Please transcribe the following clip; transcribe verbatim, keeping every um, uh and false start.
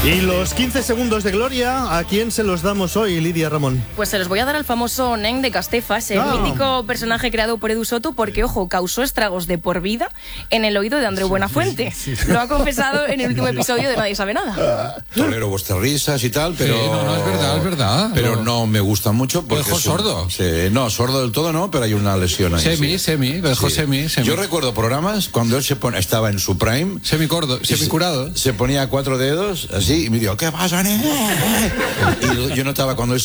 Y los quince segundos de gloria, ¿a quién se los damos hoy, Lidia Ramón? Pues se los voy a dar al famoso Nen de Castefas, el Ah. mítico personaje creado por Edu Soto, porque, ojo, causó estragos de por vida en el oído de Andreu Buenafuente. Lo ha confesado en el último episodio de Nadie Sabe Nada. Tolero vuestras risas y tal, pero... Sí, no, no, es verdad, es verdad. Pero no, no me gusta mucho porque... Lo dejó es un- sordo. Sí, no, sordo del todo no, pero hay una lesión ahí. Semi, sí. semi, lo dejó Sí. semi, semi. Yo recuerdo programas cuando él se pone, estaba en su prime... Semicordo, y se- semicurado. Se ponía cuatro dedos así y me dijo, ¿qué pasa, nene? Y yo notaba cuando él